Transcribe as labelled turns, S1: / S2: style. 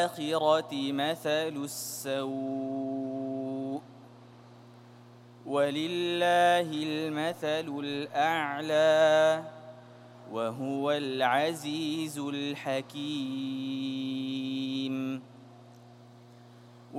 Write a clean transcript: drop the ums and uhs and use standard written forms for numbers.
S1: الآخرة مثل السوء ولله المثل الأعلى وهو العزيز الحكيم.